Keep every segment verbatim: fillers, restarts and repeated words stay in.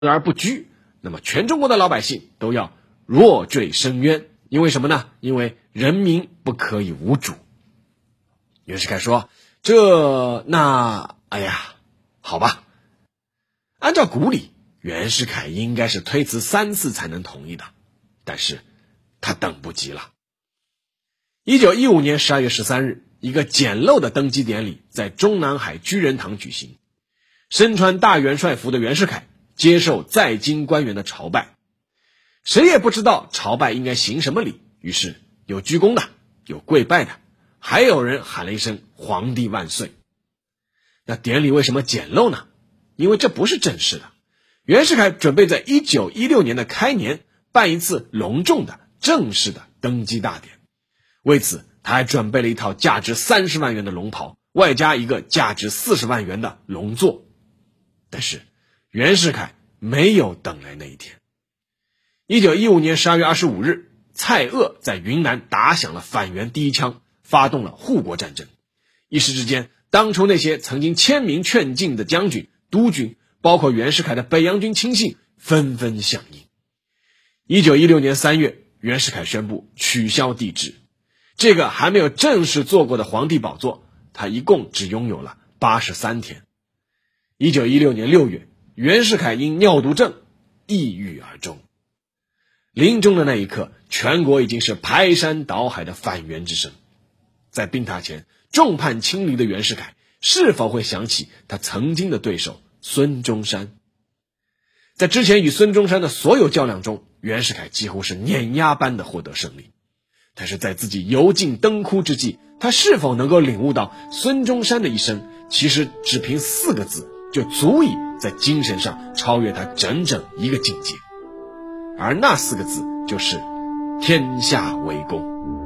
而不居，那么全中国的老百姓都要落坠深渊。因为什么呢？因为人民不可以无主。袁世凯说，这那哎呀好吧。按照古礼，袁世凯应该是推辞三次才能同意的，但是他等不及了。一九一五年十二月十三日，一个简陋的登基典礼在中南海居仁堂举行。身穿大元帅服的袁世凯接受在京官员的朝拜，谁也不知道朝拜应该行什么礼，于是有鞠躬的，有跪拜的，还有人喊了一声皇帝万岁。那典礼为什么简陋呢？因为这不是正式的。袁世凯准备在一九一六年的开年办一次隆重的正式的登基大典，为此他还准备了一套价值三十万元的龙袍，外加一个价值四十万元的龙座。但是袁世凯没有等来那一天。一九一五年十二月二十五日，蔡锷在云南打响了反袁第一枪，发动了护国战争。一时之间，当初那些曾经签名劝进的将军、督军，包括袁世凯的北洋军亲信，纷纷响应。一九一六年三月，袁世凯宣布取消帝制。这个还没有正式坐过的皇帝宝座，他一共只拥有了八十三天。一九一六年六月，袁世凯因尿毒症抑郁而终。临终的那一刻，全国已经是排山倒海的反袁之声。在病榻前众叛亲离的袁世凯，是否会想起他曾经的对手孙中山？在之前与孙中山的所有较量中，袁世凯几乎是碾压般的获得胜利。但是在自己油尽灯枯之际，他是否能够领悟到孙中山的一生其实只凭四个字就足以在精神上超越他整整一个境界，而那四个字就是天下为公。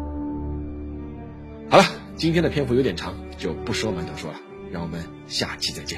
好了，今天的篇幅有点长，就不说馒头说了，让我们下期再见。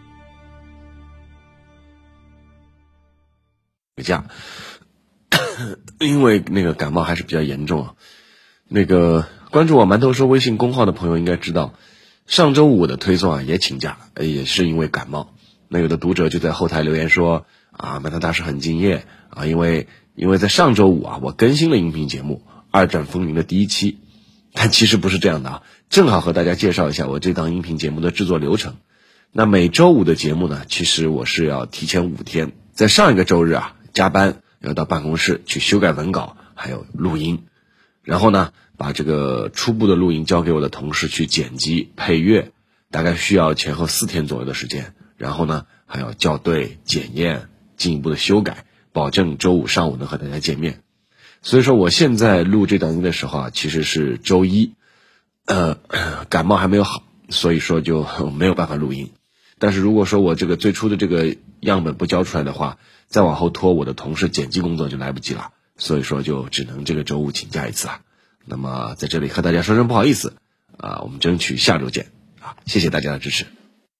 回家，因为那个感冒还是比较严重啊。那个关注我馒头说微信公号的朋友应该知道，上周五的推送啊也请假，也是因为感冒。那有的读者就在后台留言说啊，馒头大师很敬业啊，因为因为在上周五啊我更新了音频节目《二战风云》的第一期，但其实不是这样的啊，正好和大家介绍一下我这档音频节目的制作流程。那每周五的节目呢，其实我是要提前五天，在上一个周日啊加班，要到办公室去修改文稿，还有录音，然后呢把这个初步的录音交给我的同事去剪辑配乐，大概需要前后四天左右的时间，然后呢还要校对检验进一步的修改，保证周五上午能和大家见面。所以说我现在录这档音的时候啊其实是周一，呃感冒还没有好，所以说就没有办法录音。但是如果说我这个最初的这个样本不交出来的话，再往后拖我的同事剪辑工作就来不及了，所以说就只能这个周五请假一次啊。那么在这里和大家说声不好意思啊，我们争取下周见啊！谢谢大家的支持。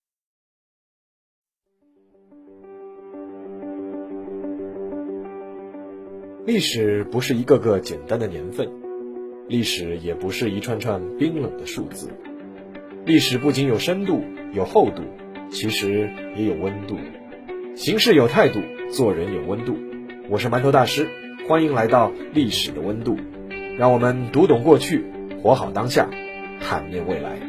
历史不是一个个简单的年份，历史也不是一串串冰冷的数字，历史不仅有深度有厚度，其实也有温度。行事有态度，做人有温度。我是馒头大师，欢迎来到历史的温度，让我们读懂过去，活好当下，坦面未来。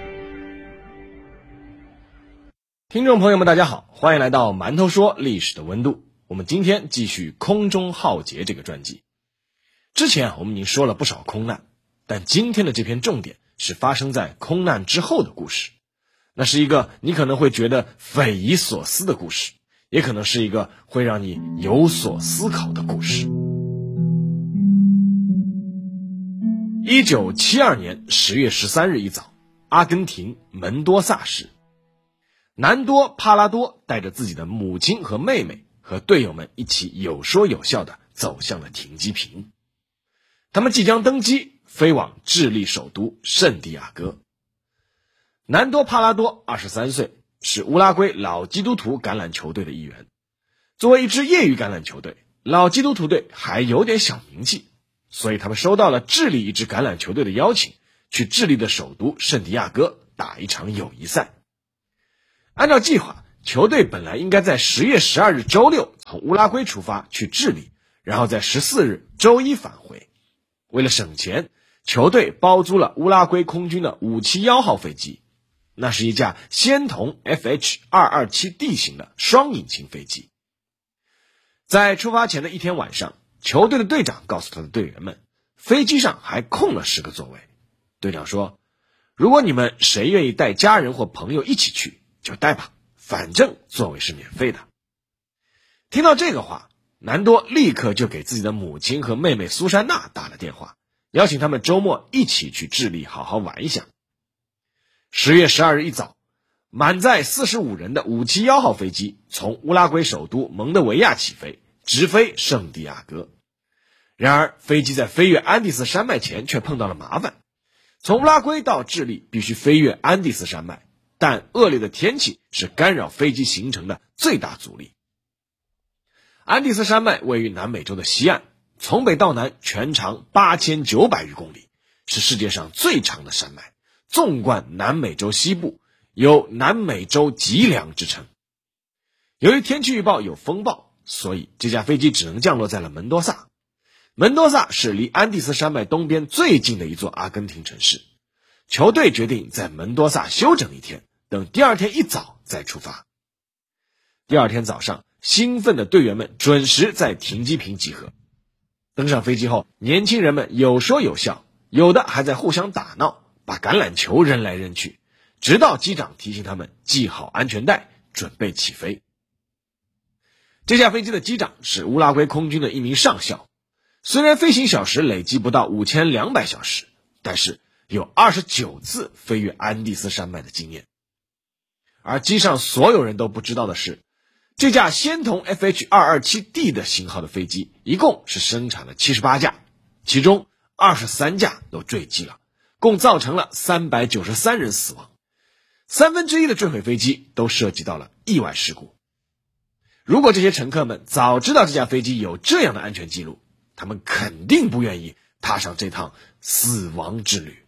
听众朋友们大家好，欢迎来到馒头说历史的温度。我们今天继续空中浩劫这个专辑。之前啊我们已经说了不少空难，但今天的这篇重点是发生在空难之后的故事。那是一个你可能会觉得匪夷所思的故事，也可能是一个会让你有所思考的故事。一九七二年十月十三日一早，阿根廷门多萨市，南多帕拉多带着自己的母亲和妹妹和队友们一起有说有笑地走向了停机坪。他们即将登机，飞往智利首都圣地亚哥。南多帕拉多二十三岁，是乌拉圭老基督徒橄榄球队的一员。作为一支业余橄榄球队，老基督徒队还有点小名气，所以他们收到了智利一支橄榄球队的邀请，去智利的首都圣地亚哥打一场友谊赛。按照计划， 球队本来应该在十月十二日周六从乌拉圭出发去智利，然后在十四日周一返回。为了省钱，球队包租了乌拉圭空军的五七一号飞机，那是一架仙童 F H 二二七 D 型的双引擎飞机。在出发前的一天晚上，球队的队长告诉他的队员们，飞机上还空了十个座位。队长说，如果你们谁愿意带家人或朋友一起去，就带吧，反正座位是免费的。听到这个话，南多立刻就给自己的母亲和妹妹苏珊娜打了电话，邀请他们周末一起去智利好好玩一下。十月十二日一早，满载四十五人的五七一号飞机从乌拉圭首都蒙德维亚起飞，直飞圣地亚哥。然而飞机在飞越安第斯山脉前却碰到了麻烦，从乌拉圭到智利必须飞越安第斯山脉，但恶劣的天气是干扰飞机行程的最大阻力。安第斯山脉位于南美洲的西岸，从北到南全长八千九百余公里，是世界上最长的山脉，纵贯南美洲西部，有南美洲脊梁之称。由于天气预报有风暴，所以这架飞机只能降落在了门多萨。门多萨是离安第斯山脉东边最近的一座阿根廷城市。球队决定在门多萨休整一天，等第二天一早再出发。第二天早上，兴奋的队员们准时在停机坪集合。登上飞机后，年轻人们有说有笑，有的还在互相打闹，把橄榄球扔来扔去，直到机长提醒他们系好安全带，准备起飞。这架飞机的机长是乌拉圭空军的一名上校，虽然飞行小时累计不到五千两百小时，但是有二十九次飞越安第斯山脉的经验。而机上所有人都不知道的是，这架仙童 F H 二二七 D 的型号的飞机一共是生产了七十八架，其中二十三架都坠机了，共造成了三百九十三人死亡。三分之一的坠毁飞机都涉及到了意外事故。如果这些乘客们早知道这架飞机有这样的安全记录，他们肯定不愿意踏上这趟死亡之旅。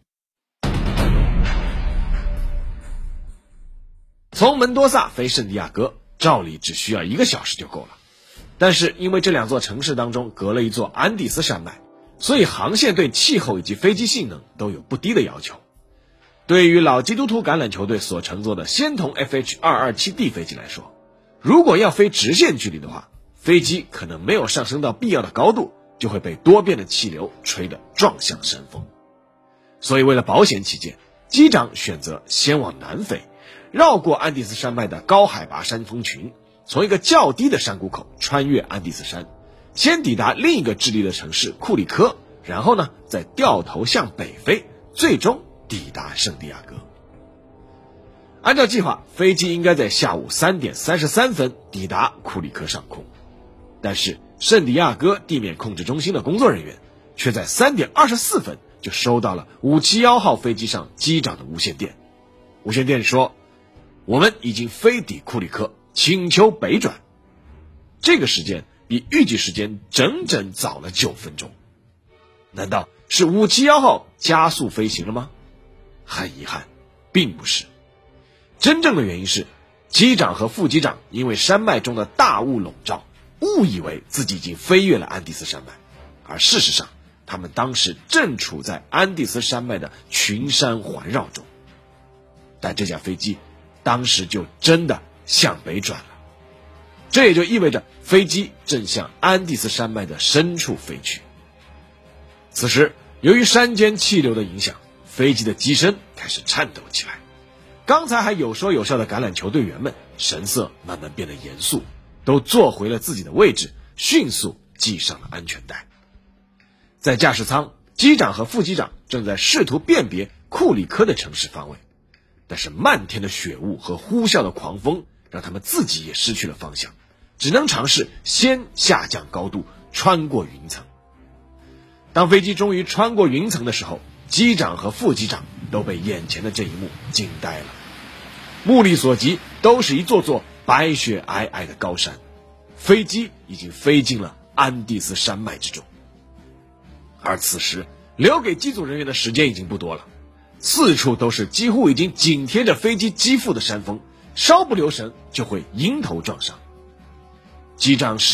从门多萨飞圣地亚哥，照理只需要一个小时就够了，但是因为这两座城市当中隔了一座安第斯山脉，所以航线对气候以及飞机性能都有不低的要求。对于老基督徒橄榄球队所乘坐的仙童 F H 二二七 D 飞机来说，如果要飞直线距离的话，飞机可能没有上升到必要的高度，就会被多变的气流吹得撞向山峰。所以为了保险起见，机长选择先往南飞，绕过安第斯山脉的高海拔山峰群，从一个较低的山谷口穿越安第斯山，先抵达另一个智利的城市库里科，然后呢再掉头向北飞，最终抵达圣地亚哥。按照计划，飞机应该在下午三点三十三分抵达库里科上空，但是圣地亚哥地面控制中心的工作人员却在三点二十四分就收到了五七一号飞机上机长的无线电。无线电说，我们已经飞抵库里科，请求北转。这个时间比预计时间整整早了九分钟。难道是五七一号加速飞行了吗？很遗憾，并不是。真正的原因是，机长和副机长因为山脉中的大雾笼罩，误以为自己已经飞越了安第斯山脉，而事实上他们当时正处在安第斯山脉的群山环绕中。但这架飞机当时就真的向北转了，这也就意味着飞机正向安第斯山脉的深处飞去。此时由于山间气流的影响，飞机的机身开始颤抖起来。刚才还有说有笑的橄榄球队员们神色慢慢变得严肃，都坐回了自己的位置，迅速系上了安全带。在驾驶舱，机长和副机长正在试图辨别库里科的城市方位，但是漫天的雪雾和呼啸的狂风让他们自己也失去了方向，只能尝试先下降高度，穿过云层。当飞机终于穿过云层的时候，机长和副机长都被眼前的这一幕惊呆了。目力所及都是一座座白雪皑皑的高山，飞机已经飞进了安第斯山脉之中。而此时留给机组人员的时间已经不多了，四处都是几乎已经紧贴着飞机机腹的山峰， 稍不留神就会迎头撞上。击掌时